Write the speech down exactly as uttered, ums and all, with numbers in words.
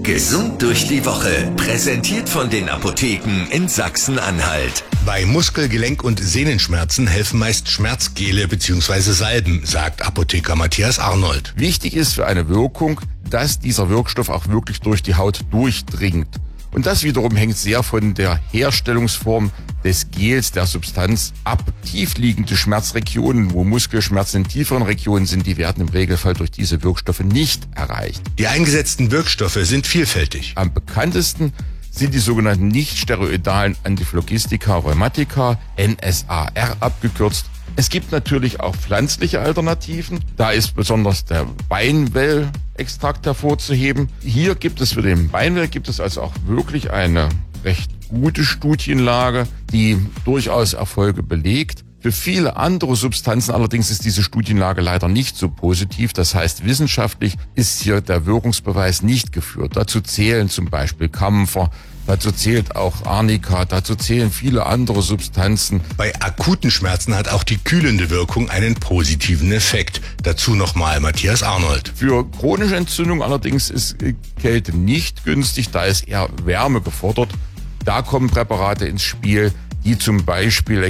Gesund durch die Woche. Präsentiert von den Apotheken in Sachsen-Anhalt. Bei Muskel-, Gelenk- und Sehnenschmerzen helfen meist Schmerzgele bzw. Salben, sagt Apotheker Matthias Arnold. Wichtig ist für eine Wirkung, dass dieser Wirkstoff auch wirklich durch die Haut durchdringt. Und das wiederum hängt sehr von der Herstellungsform des Gels, der Substanz ab. Tiefliegende Schmerzregionen, wo Muskelschmerzen in tieferen Regionen sind, die werden im Regelfall durch diese Wirkstoffe nicht erreicht. Die eingesetzten Wirkstoffe sind vielfältig. Am bekanntesten sind die sogenannten nicht-steroidalen Antiphlogistika Rheumatica, N S A R abgekürzt. Es gibt natürlich auch pflanzliche Alternativen. Da ist besonders der Beinwell-Extrakt hervorzuheben. Hier gibt es für den Beinwell gibt es also auch wirklich eine recht gute Studienlage, die durchaus Erfolge belegt. Für viele andere Substanzen allerdings ist diese Studienlage leider nicht so positiv. Das heißt, wissenschaftlich ist hier der Wirkungsbeweis nicht geführt. Dazu zählen zum Beispiel Kampfer, dazu zählt auch Arnika, dazu zählen viele andere Substanzen. Bei akuten Schmerzen hat auch die kühlende Wirkung einen positiven Effekt. Dazu nochmal Matthias Arnold. Für chronische Entzündung allerdings ist Kälte nicht günstig, da ist eher Wärme gefordert. Da kommen Präparate ins Spiel, die zum Beispiel